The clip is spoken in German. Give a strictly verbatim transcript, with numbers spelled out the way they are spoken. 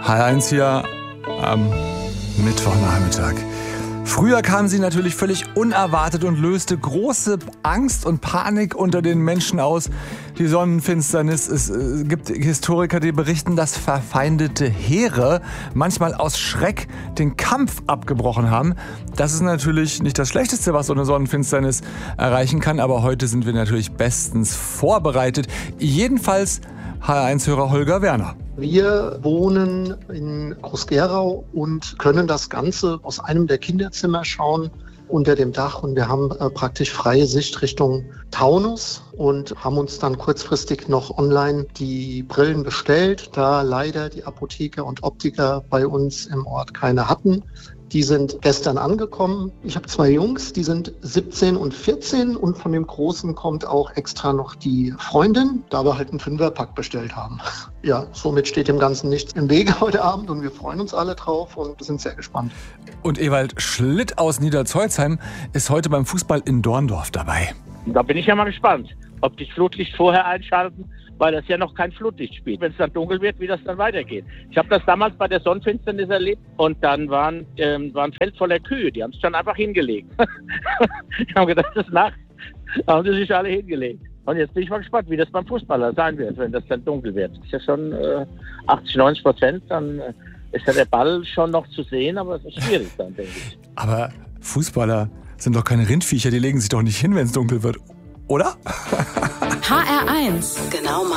H eins hier am Mittwochnachmittag. Früher kam sie natürlich völlig unerwartet und löste große Angst und Panik unter den Menschen aus. Die Sonnenfinsternis. Es gibt Historiker, die berichten, dass verfeindete Heere manchmal aus Schreck den Kampf abgebrochen haben. Das ist natürlich nicht das Schlechteste, was so eine Sonnenfinsternis erreichen kann. Aber heute sind wir natürlich bestens vorbereitet. Jedenfalls H eins-Hörer Holger Werner. Wir wohnen in Groß-Gerau und können das Ganze aus einem der Kinderzimmer schauen unter dem Dach. Und wir haben äh, praktisch freie Sicht Richtung Taunus und haben uns dann kurzfristig noch online die Brillen bestellt, da leider die Apotheker und Optiker bei uns im Ort keine hatten. Die sind gestern angekommen. Ich habe zwei Jungs, die sind siebzehn und vierzehn und von dem Großen kommt auch extra noch die Freundin, da wir halt einen Fünferpack bestellt haben. Ja, somit steht dem Ganzen nichts im Wege heute Abend und wir freuen uns alle drauf und sind sehr gespannt. Und Ewald Schlitt aus Niederzeuzheim ist heute beim Fußball in Dorndorf dabei. Da bin ich ja mal gespannt, ob die das Flutlicht vorher einschalten, weil das ja noch kein Flutlicht spielt. Wenn es dann dunkel wird, wie das dann weitergeht. Ich habe das damals bei der Sonnenfinsternis erlebt und dann waren, ähm, war ein Feld voller Kühe, die haben es dann einfach hingelegt. Ich habe gedacht, das ist Nacht, da haben sie sich alle hingelegt. Und jetzt bin ich mal gespannt, wie das beim Fußballer sein wird, wenn das dann dunkel wird. Das ist ja schon äh, achtzig, neunzig Prozent, dann äh, ist ja der Ball schon noch zu sehen, aber es ist schwierig dann, denke ich. Aber Fußballer sind doch keine Rindviecher, die legen sich doch nicht hin, wenn es dunkel wird, oder? H R eins. Genau